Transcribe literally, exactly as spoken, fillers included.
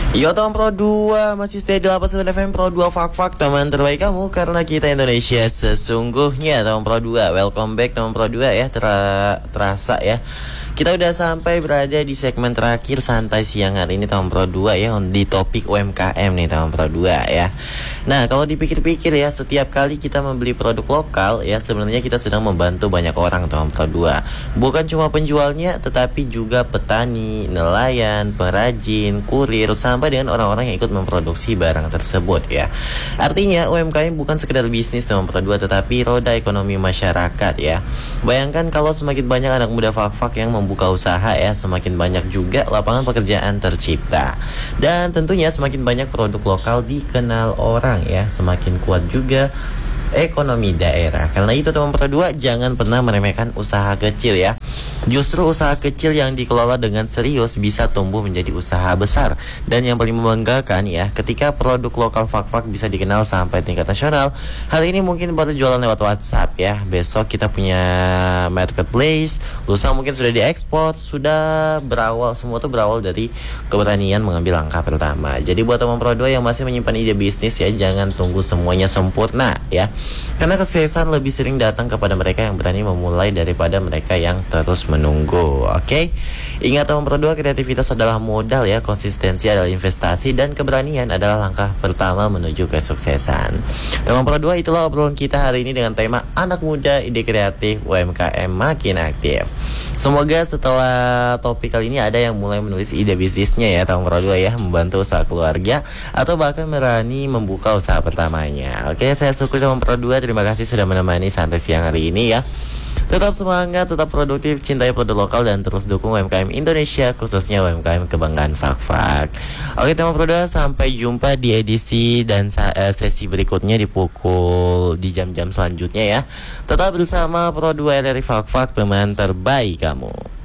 Yo teman Pro dua, masih stay di delapan puluh sembilan F M Pro dua Fak-Fak, teman terbaik kamu karena kita Indonesia sesungguhnya. Teman Pro dua, welcome back teman Pro dua ya. Ter- terasa ya, kita udah sampai berada di segmen terakhir santai siang hari ini teman Pro dua ya, di topik U M K M nih teman Pro dua ya. Nah, kalau dipikir-pikir ya, setiap kali kita membeli produk lokal ya, sebenarnya kita sedang membantu banyak orang teman Pro dua. Bukan cuma penjualnya, tetapi juga petani, nelayan, perajin, kurir, sampai dengan orang-orang yang ikut memproduksi barang tersebut ya. Artinya U M K M bukan sekedar bisnis teman Pro dua, tetapi roda ekonomi masyarakat ya. Bayangkan kalau semakin banyak anak muda fak-fak yang membuka usaha ya, semakin banyak juga lapangan pekerjaan tercipta. Dan tentunya semakin banyak produk lokal dikenal orang ya, semakin kuat juga ekonomi daerah. Karena itu teman Pro dua, jangan pernah meremehkan usaha kecil ya. Justru usaha kecil yang dikelola dengan serius bisa tumbuh menjadi usaha besar. Dan yang paling membanggakan ya, ketika produk lokal fak-fak bisa dikenal sampai tingkat nasional. Hari ini mungkin baru jualan lewat WhatsApp ya, besok kita punya marketplace, lusa mungkin sudah diekspor. Sudah berawal, semua tuh berawal dari keberanian mengambil langkah pertama. Jadi buat teman Pro dua yang masih menyimpan ide bisnis ya, jangan tunggu semuanya sempurna ya. Karena kesuksesan lebih sering datang kepada mereka yang berani memulai daripada mereka yang terus menunggu. Oke, okay? Ingat teman Pro dua, kreativitas adalah modal ya, konsistensi adalah investasi, dan keberanian adalah langkah pertama menuju kesuksesan. Teman Pro dua, itulah obrolan kita hari ini dengan tema anak muda, ide kreatif, U M K M makin aktif. Semoga setelah topik kali ini ada yang mulai menulis ide bisnisnya ya teman Pro dua ya, membantu usaha keluarga atau bahkan berani membuka usaha pertamanya. Oke, saya syukur teman Pro dua, terima kasih sudah menemani santai siang hari ini ya. Tetap semangat, tetap produktif, cintai produk lokal, dan terus dukung U M K M Indonesia, khususnya U M K M kebanggaan Fak-Fak. Oke teman Pro dua, sampai jumpa di edisi dan sesi berikutnya di pukul di jam-jam selanjutnya ya. Tetap bersama Pro dua R R I Fak-Fak, teman terbaik kamu.